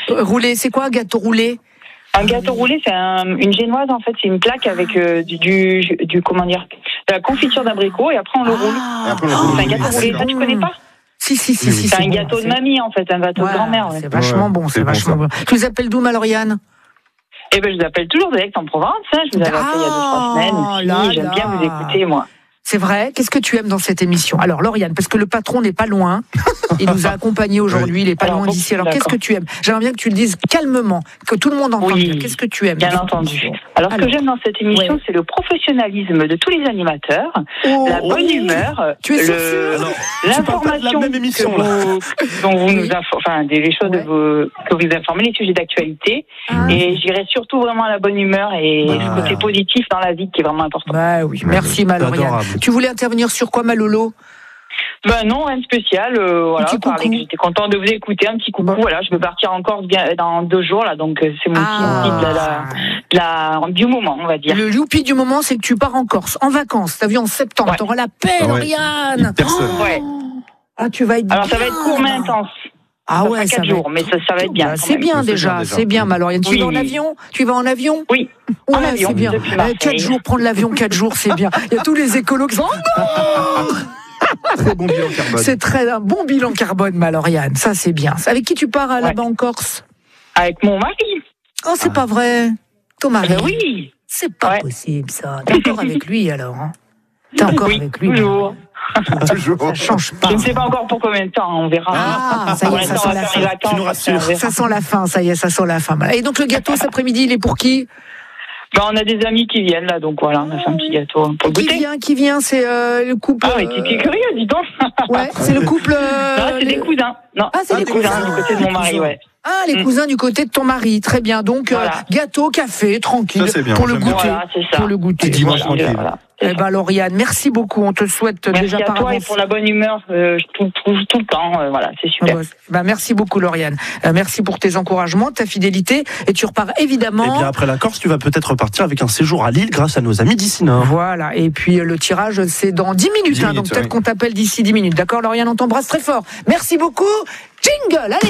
Roulé, c'est quoi un gâteau roulé? Un gâteau roulé, c'est une génoise en fait, c'est une plaque avec comment dire, de la confiture d'abricot et après on le roule. C'est un gâteau roulé, ça tu connais pas? Si. C'est un gâteau de mamie en fait, un gâteau de grand-mère. C'est vachement bon, c'est vachement bon. Tu les appelles d'où, Lauriane? Eh ben je les appelle toujours d'Aix-en-Provence, je vous avais appelé il y a 2-3 semaines. J'aime bien vous écouter moi. C'est vrai. Qu'est-ce que tu aimes dans cette émission? Alors, Lauriane, parce que le patron n'est pas loin. Il nous a accompagnés aujourd'hui. Il n'est pas loin d'ici. Alors, qu'est-ce que tu aimes? J'aimerais bien que tu le dises calmement, que tout le monde entende. Oui, qu'est-ce que tu aimes? Bien entendu. Alors, ce que j'aime dans cette émission, c'est le professionnalisme de tous les animateurs, la bonne humeur, tu es l'information la même émission, dont vous nous informez, des choses que vous informez, les sujets d'actualité. Et j'irai surtout vraiment à la bonne humeur et le côté positif dans la vie qui est vraiment important. Bah oui, merci Lauriane. Tu voulais intervenir sur quoi, Malolo? Non, rien de spécial. J'étais content de vous écouter. Un petit coucou. Voilà, je vais partir en Corse dans 2 jours là, donc c'est mon petit du moment, on va dire. Le youpi du moment, c'est que tu pars en Corse, en vacances. T'as vu en septembre, t'auras la paix, Lauriane. Tu vas être. Alors ça va être court mais intense. Ah ouais, ça 4 jours, mais ça va être bien. C'est bien déjà, c'est bien, Lauriane. Tu vas en avion? Oui. En avion, c'est bien. 4 jours, prendre l'avion 4 jours, c'est bien. Il y a tous les écolos qui sont. Très bon bilan carbone. C'est un bon bilan carbone, Lauriane. Ça, c'est bien. Avec qui tu pars là-bas en Corse? Avec mon mari. Oh, c'est pas vrai. Ton mari? Oui. C'est pas possible, ça. T'es encore avec lui, alors? T'es encore avec lui? Toujours. Ça change pas. Je ne sais pas encore pour combien de temps, on verra. Ça y est, ça sent la fin. Tu nous rassures. Ça sent la fin, ça y est, ça sent la fin. Et donc le gâteau cet après-midi, il est pour qui? On a des amis qui viennent là, donc voilà, on a fait un petit gâteau pour goûter. Qui vient, c'est le couple. Ah, mais t'es curieux, dis donc. Ouais, c'est le couple. Non, c'est des cousins. Non, c'est des cousins du côté de mon mari, ouais. Ah, les cousins du côté de ton mari, très bien. Donc gâteau, café, tranquille, pour le goûter. Voilà, c'est ça. Pour le goûter. Dimanche tranquille. Eh ben Lauriane, merci beaucoup. On te souhaite déjà par avance. Merci à toi et pour la bonne humeur tout le temps. Voilà, c'est super. Merci beaucoup Lauriane. Merci pour tes encouragements, ta fidélité. Et tu repars évidemment. Et bien après la Corse, tu vas peut-être repartir avec un séjour à Lille grâce à nos amis d'ici Nord. Voilà. Et puis le tirage, c'est dans 10 minutes. Donc peut-être qu'on t'appelle d'ici 10 minutes. D'accord, Lauriane, on t'embrasse très fort. Merci beaucoup. Jingle, allez,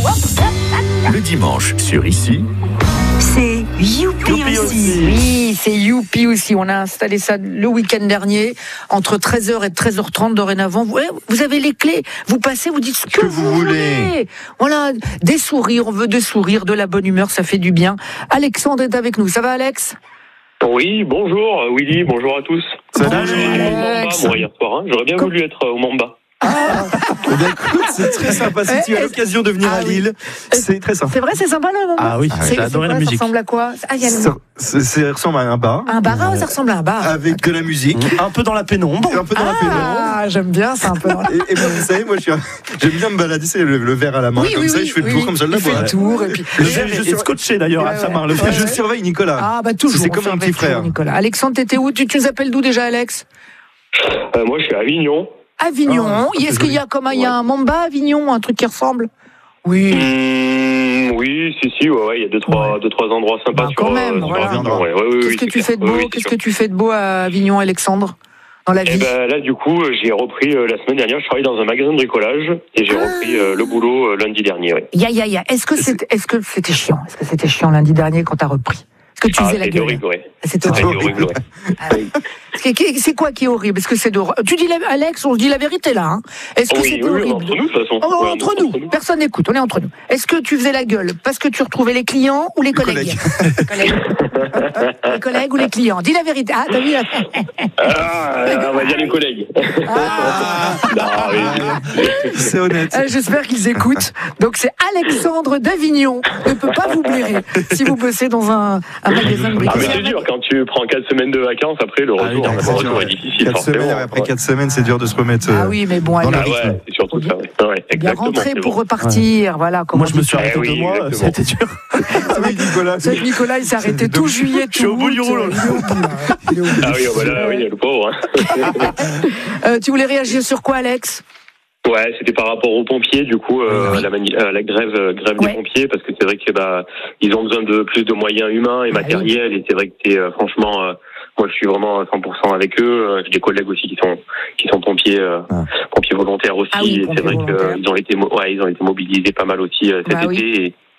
zou. Le dimanche sur Ici. C'est Youpi aussi. Oui, c'est Youpi aussi. On a installé ça le week-end dernier, entre 13h et 13h30 dorénavant. Vous avez les clés. Vous passez, vous dites ce que vous voulez. Voilà, des sourires. On veut des sourires, de la bonne humeur, ça fait du bien. Alexandre est avec nous. Ça va, Alex? Oui, bonjour Willy, bonjour à tous. Salut Alex. Hier soir, j'aurais bien voulu être au Mamba. Écoute, c'est très sympa. Si tu as l'occasion de venir à Lille, c'est très sympa. C'est vrai, c'est sympa là. Ah oui, j'ai adoré la musique. Ça ressemble à quoi? Ça ressemble à un bar. Un bar, ça ressemble à un bar. Avec de la musique. Un peu dans la pénombre. Ah, j'aime bien ça un peu. Et moi, vous savez, j'aime bien me balader, c'est le verre à la main. Comme ça, je fais le tour comme ça de la boîte. Le tour. Et puis... Le verre est scotché d'ailleurs à sa main. Je surveille Nicolas. Ah, bah toujours. C'est comme un petit frère. Nicolas. Alexandre, t'étais où? Tu nous appelles d'où déjà, Alex? Moi, je suis à Avignon. Avignon. Est-ce qu'il y a il y a un Mamba à Avignon, un truc qui ressemble? Oui. Oui, si, il y a deux, trois endroits sympas. Quand même, voilà. Qu'est-ce que tu fais de beau? Qu'est-ce que tu fais de beau à Avignon, Alexandre, dans la vie? Là, du coup, j'ai repris la semaine dernière. Je travaille dans un magasin de bricolage et j'ai repris le boulot lundi dernier. Est-ce que c'était chiant? Est-ce que c'était chiant lundi dernier quand t'as repris? Que tu faisais la gueule. C'était horrible. C'est quoi qui est horrible? Est-ce que c'est tu dis Alex, on se dit la vérité là. Est-ce que c'était horrible? Entre nous, de toute façon. Entre nous. Personne n'écoute. On est entre nous. Est-ce que tu faisais la gueule parce que tu retrouvais les clients ou les collègues? Les collègues ou les clients? Dis la vérité. Ah, t'as vu? On va dire les collègues. C'est honnête. J'espère qu'ils écoutent. Donc c'est Alexandre d'Avignon. Ne peut pas vous blairer si vous bossez dans un magasin de bricolage. Mais c'est dur quand tu prends 4 semaines de vacances, après le retour est difficile. 4 semaines, après 4 semaines, c'est dur de se remettre. Ah oui, mais bon, c'est surtout ça. Bien rentrer pour repartir, voilà. Moi, je me suis arrêté 2 mois, c'était dur. Avec Nicolas. Nicolas, il s'est arrêté tout juillet, tout. Je suis au bout du rouleau. Ah oui, le pauvre. Tu voulais réagir sur quoi, Alex? Ouais, c'était par rapport aux pompiers, du coup, la grève des pompiers, parce que c'est vrai que ils ont besoin de plus de moyens humains et matériels, et c'est vrai que c'est franchement, moi je suis vraiment à 100% avec eux. J'ai des collègues aussi qui sont pompiers, pompiers volontaires aussi, et c'est vrai qu'ils ont été mobilisés pas mal aussi cet été.